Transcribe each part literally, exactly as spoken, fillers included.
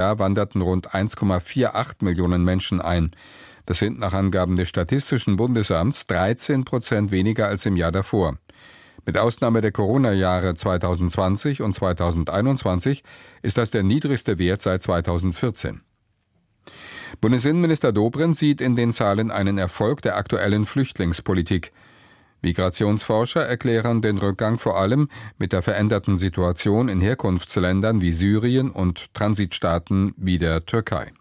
Jahr wanderten rund eins Komma achtundvierzig Millionen Menschen ein. Das sind nach Angaben des Statistischen Bundesamts dreizehn Prozent weniger als im Jahr davor. Mit Ausnahme der Corona-Jahre zweitausendzwanzig und zweitausendeinundzwanzig ist das der niedrigste Wert seit zweitausendvierzehn. Bundesinnenminister Dobrindt sieht in den Zahlen einen Erfolg der aktuellen Flüchtlingspolitik. Migrationsforscher erklären den Rückgang vor allem mit der veränderten Situation in Herkunftsländern wie Syrien und Transitstaaten wie der Türkei.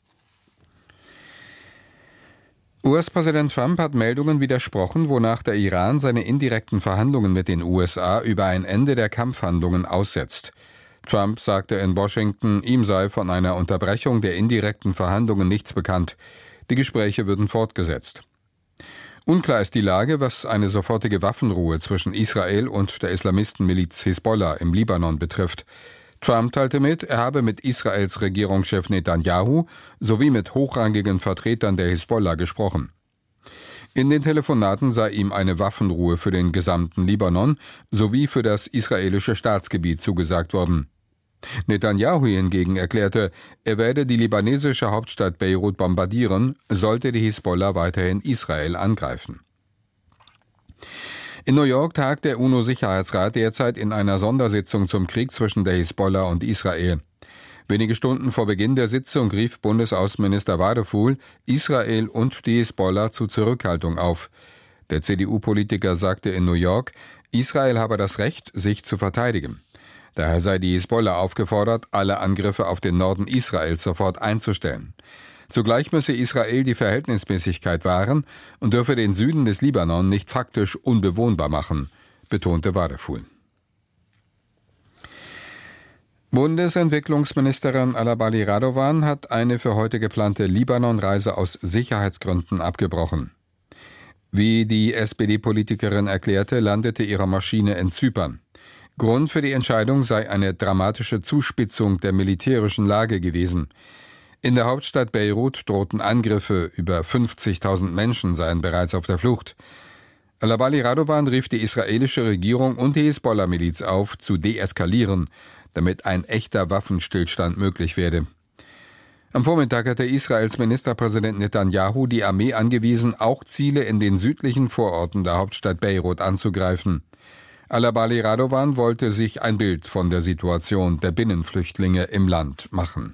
U S-Präsident Trump hat Meldungen widersprochen, wonach der Iran seine indirekten Verhandlungen mit den U S A über ein Ende der Kampfhandlungen aussetzt. Trump sagte in Washington, ihm sei von einer Unterbrechung der indirekten Verhandlungen nichts bekannt. Die Gespräche würden fortgesetzt. Unklar ist die Lage, was eine sofortige Waffenruhe zwischen Israel und der Islamistenmiliz Hisbollah im Libanon betrifft. Trump teilte mit, er habe mit Israels Regierungschef Netanyahu sowie mit hochrangigen Vertretern der Hisbollah gesprochen. In den Telefonaten sei ihm eine Waffenruhe für den gesamten Libanon sowie für das israelische Staatsgebiet zugesagt worden. Netanyahu hingegen erklärte, er werde die libanesische Hauptstadt Beirut bombardieren, sollte die Hisbollah weiterhin Israel angreifen. In New York tagt der UNO-Sicherheitsrat derzeit in einer Sondersitzung zum Krieg zwischen der Hisbollah und Israel. Wenige Stunden vor Beginn der Sitzung rief Bundesaußenminister Wadefuhl Israel und die Hisbollah zu Zurückhaltung auf. Der C D U-Politiker sagte in New York, Israel habe das Recht, sich zu verteidigen. Daher sei die Hisbollah aufgefordert, alle Angriffe auf den Norden Israels sofort einzustellen. Zugleich müsse Israel die Verhältnismäßigkeit wahren und dürfe den Süden des Libanon nicht faktisch unbewohnbar machen, betonte Wadefuhl. Bundesentwicklungsministerin Alabali Radovan hat eine für heute geplante Libanon-Reise aus Sicherheitsgründen abgebrochen. Wie die S P D-Politikerin erklärte, landete ihre Maschine in Zypern. Grund für die Entscheidung sei eine dramatische Zuspitzung der militärischen Lage gewesen. In der Hauptstadt Beirut drohten Angriffe, über fünfzigtausend Menschen seien bereits auf der Flucht. Alabali Radovan rief die israelische Regierung und die Hisbollah-Miliz auf, zu deeskalieren, damit ein echter Waffenstillstand möglich werde. Am Vormittag hatte Israels Ministerpräsident Netanyahu die Armee angewiesen, auch Ziele in den südlichen Vororten der Hauptstadt Beirut anzugreifen. Alabali Radovan wollte sich ein Bild von der Situation der Binnenflüchtlinge im Land machen.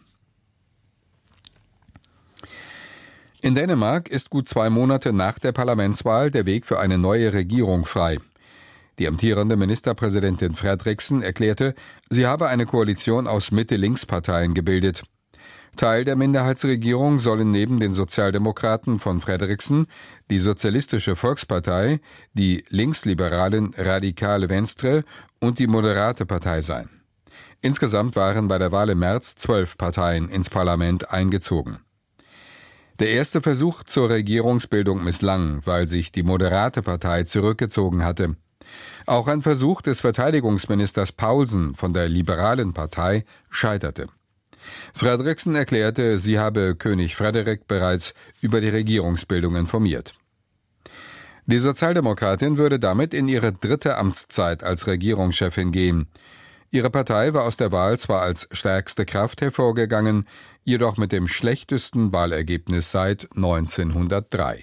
In Dänemark ist gut zwei Monate nach der Parlamentswahl der Weg für eine neue Regierung frei. Die amtierende Ministerpräsidentin Frederiksen erklärte, sie habe eine Koalition aus Mitte-Links-Parteien gebildet. Teil der Minderheitsregierung sollen neben den Sozialdemokraten von Frederiksen die Sozialistische Volkspartei, die linksliberalen Radikale Venstre und die Moderate Partei sein. Insgesamt waren bei der Wahl im März zwölf Parteien ins Parlament eingezogen. Der erste Versuch zur Regierungsbildung misslang, weil sich die Moderate Partei zurückgezogen hatte. Auch ein Versuch des Verteidigungsministers Paulsen von der Liberalen Partei scheiterte. Frederiksen erklärte, sie habe König Frederik bereits über die Regierungsbildung informiert. Die Sozialdemokratin würde damit in ihre dritte Amtszeit als Regierungschefin gehen. Ihre Partei war aus der Wahl zwar als stärkste Kraft hervorgegangen, jedoch mit dem schlechtesten Wahlergebnis seit neunzehnhundertdrei.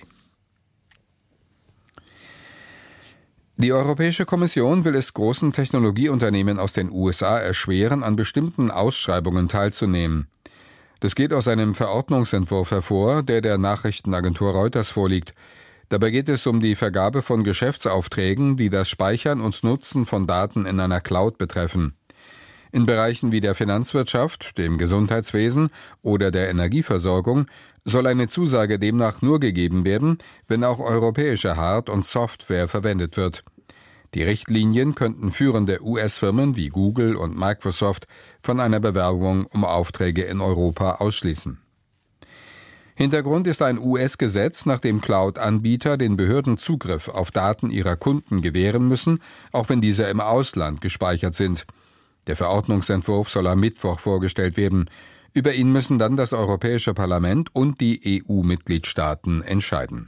Die Europäische Kommission will es großen Technologieunternehmen aus den U S A erschweren, an bestimmten Ausschreibungen teilzunehmen. Das geht aus einem Verordnungsentwurf hervor, der der Nachrichtenagentur Reuters vorliegt. Dabei geht es um die Vergabe von Geschäftsaufträgen, die das Speichern und Nutzen von Daten in einer Cloud betreffen. In Bereichen wie der Finanzwirtschaft, dem Gesundheitswesen oder der Energieversorgung soll eine Zusage demnach nur gegeben werden, wenn auch europäische Hard- und Software verwendet wird. Die Richtlinien könnten führende U S-Firmen wie Google und Microsoft von einer Bewerbung um Aufträge in Europa ausschließen. Hintergrund ist ein U S-Gesetz, nach dem Cloud-Anbieter den Behörden Zugriff auf Daten ihrer Kunden gewähren müssen, auch wenn diese im Ausland gespeichert sind. Der Verordnungsentwurf soll am Mittwoch vorgestellt werden. Über ihn müssen dann das Europäische Parlament und die E U-Mitgliedstaaten entscheiden.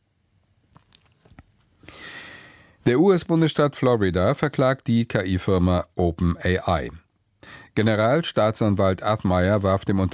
Der U S-Bundesstaat Florida verklagt die K I-Firma OpenAI. Generalstaatsanwalt Othmeier warf dem